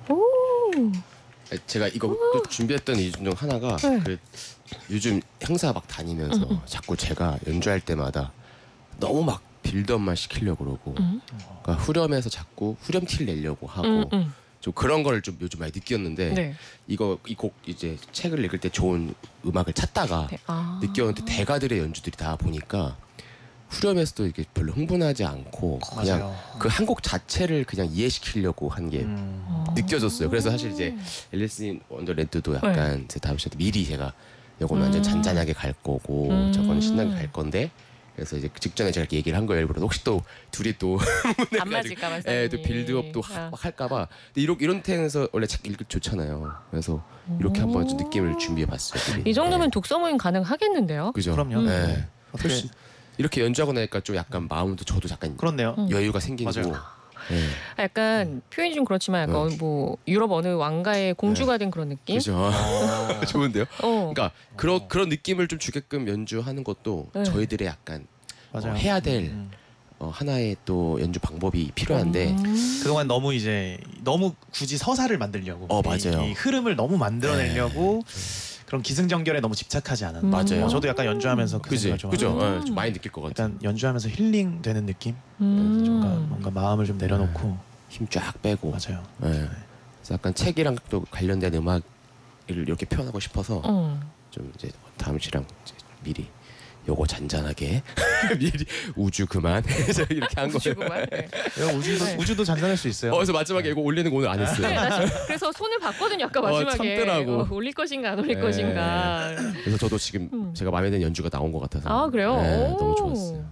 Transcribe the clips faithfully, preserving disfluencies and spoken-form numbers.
오. 제가 이거 또 준비했던 이유 중 하나가 네. 그 요즘 행사 막 다니면서 음, 음. 자꾸 제가 연주할 때마다 너무 막 빌드업만 시키려고 그러고 음. 그러니까 후렴에서 자꾸 후렴 티를 내려고 하고 음, 음. 좀 그런 걸 좀 요즘 많이 느꼈는데 네. 이거 이 곡 이제 책을 읽을 때 좋은 음악을 찾다가 네. 아. 느꼈는데 대가들의 연주들이 다 보니까 후렴에서도 이게 별로 흥분하지 않고 그냥 맞아요. 그 한 곡 자체를 그냥 이해시키려고 한 게 음. 느껴졌어요. 그래서 사실 이제 앨리스 인 원더랜드도 약간 제 다음 시간에 미리 제가 이거는 완전 음. 잔잔하게 갈 거고 음. 저거는 신나게 갈 건데 그래서 이제 직전에 제가 이렇게 얘기를 한 거예요. 일부러 혹시 또 둘이 또 안 맞을까봐. 예, 또 빌드업도 아. 막 할까봐. 근데 이런 이런 텐에서 원래 책 읽기 좋잖아요. 그래서 이렇게 한번 좀 느낌을 준비해봤어요. 미리. 이 정도면 네. 독서 모임 가능하겠는데요? 그죠? 그럼요. 네. 어떻게- 훨씬 이렇게 연주하고 나니까 좀 약간 마음도 저도 약간 그렇네요. 음. 여유가 생기고. 맞아요. 네. 약간 표현이 좀 그렇지만 약간 네. 뭐 유럽 어느 왕가의 공주가 된 그런 느낌? 그죠? 어. 좋은데요? 어. 그러니까 그런 그런 느낌을 좀 주게끔 연주하는 것도 네. 저희들의 약간 맞아요. 어, 해야 될 음. 어, 하나의 또 연주 방법이 필요한데 음. 그동안 너무 이제 너무 굳이 서사를 만들려고 어, 이- 맞아요. 이, 흐름을 너무 만들어내려고 그런 기승전결에 너무 집착하지 않았나. 음. 맞아요. 어, 저도 약간 연주하면서 그 그지? 생각을 좀 그죠? 하고 예, 좀 많이 느낄 것 같아요. 약간 연주하면서 힐링되는 느낌. 음. 뭔가 뭔가 마음을 좀 내려놓고 힘 쫙 빼고. 맞아요. 예. 그래서 약간 책이랑 또 관련된 음악을 이렇게 표현하고 싶어서 어. 좀 이제 다음 씨랑 이제 미리 요거 잔잔하게 미리 우주 그만 해서 이렇게 한 거예요. 주고만. 네. 내가 우주도 네. 우주도 잔잔할 수 있어요. 어, 그래서 마지막에 이거 올리는 거 오늘 안 했어요. 네, 나 지금 그래서 손을 봤거든요. 아까 어, 마지막에 참더라고. 어, 올릴 것인가 안 올릴 네. 것인가. 그래서 저도 지금 음. 제가 마음에 드는 연주가 나온 것 같아서 아 그래요? 네, 오. 너무 좋았어요.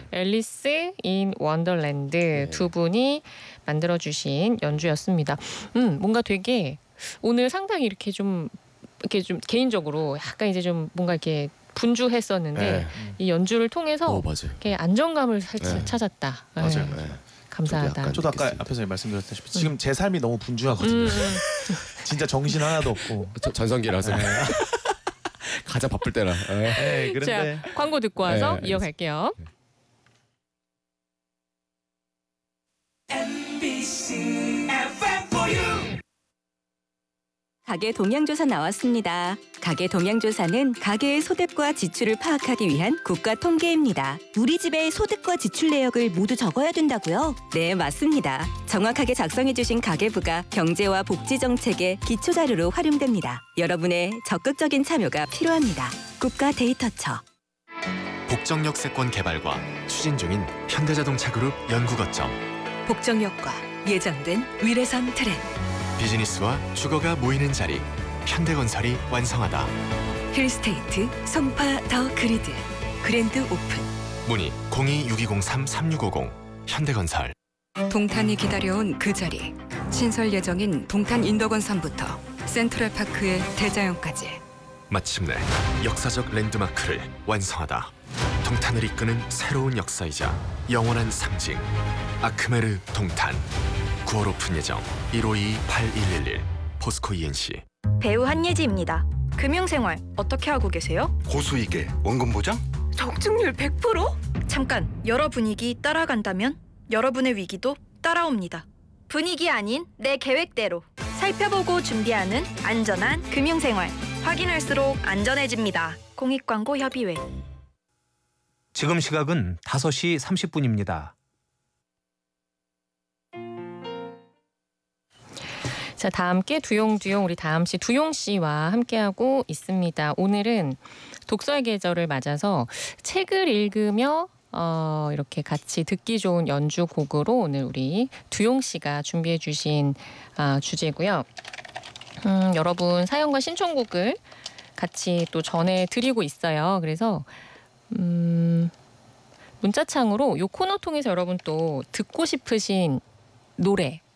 앨리스 인 원더랜드 네. 두 분이 만들어주신 연주였습니다. 음 뭔가 되게 오늘 상당히 이렇게 좀 이렇게 좀 개인적으로 약간 이제 좀 뭔가 이렇게 분주했었는데 네. 이 연주를 통해서 어, 맞아요. 이렇게 안정감을 살짝 네. 찾았다. 네. 맞아요. 네. 감사하다. 약간 저도 아까 느꼈습니다. 앞에서 말씀드렸다시피 지금 제 삶이 너무 분주하거든요. 음, 진짜 정신 하나도 없고. 저- 전성기라서 네. 가장 바쁠 때라. 네. 네, 그런데 자 광고 듣고 와서 네, 이어갈게요. 가계 동향조사 나왔습니다. 가계 동향조사는 가계의 소득과 지출을 파악하기 위한 국가 통계입니다. 우리 집의 소득과 지출 내역을 모두 적어야 된다고요? 네, 맞습니다. 정확하게 작성해주신 가계부가 경제와 복지 정책의 기초 자료로 활용됩니다. 여러분의 적극적인 참여가 필요합니다. 국가 데이터처. 복정역 세권 개발과 추진 중인 현대자동차 그룹 연구 거점. 복정역과 예정된 위례선 트램. 비즈니스와 주거가 모이는 자리. 현대건설이 완성하다. 힐스테이트 송파 더 그리드. 그랜드 오픈. 문의 공이 육이공삼 삼육오공. 현대건설. 동탄이 기다려온 그 자리. 신설 예정인 동탄 인덕원산부터 센트럴파크의 대자연까지. 마침내 역사적 랜드마크를 완성하다. 동탄을 이끄는 새로운 역사이자 영원한 상징. 아크메르 동탄. 구월 오픈 예정. 일오이 팔일일일. 포스코 이엔씨. 배우 한예지입니다. 금융생활 어떻게 하고 계세요? 고수익에 원금 보장? 적중률 백 퍼센트? 잠깐, 여러 분위기 따라간다면 여러분의 위기도 따라옵니다. 분위기 아닌 내 계획대로 살펴보고 준비하는 안전한 금융생활. 확인할수록 안전해집니다. 공익광고협의회. 지금 시각은 다섯 시 삼십 분입니다. 자, 다 함께 두용두용 우리 다음 씨 두용 씨와 함께하고 있습니다. 오늘은 독서의 계절을 맞아서 책을 읽으며 어, 이렇게 같이 듣기 좋은 연주곡으로 오늘 우리 두용 씨가 준비해 주신 아, 주제고요. 음, 여러분 사연과 신청곡을 같이 또 전해드리고 있어요. 그래서 음, 문자창으로 이 코너 통해서 여러분 또 듣고 싶으신 노래